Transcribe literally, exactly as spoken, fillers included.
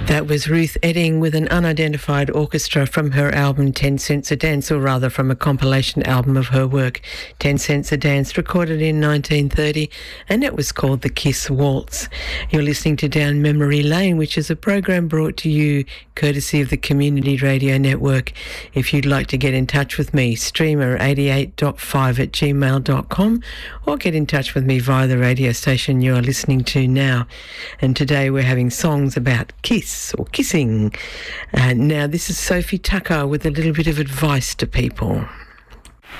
That was Ruth Edding with an unidentified orchestra from her album Ten Cents a Dance, or rather from a compilation album of her work, Ten Cents a Dance, recorded in nineteen thirty, and it was called The Kiss Waltz. You're listening to Down Memory Lane, which is a program brought to you courtesy of the Community Radio Network. If you'd like to get in touch with me, streamer eighty-eight point five at gmail dot com, or get in touch with me via the radio station you're listening to now. And today we're having songs about kiss or kissing. Uh, now this is Sophie Tucker with a little bit of advice to people.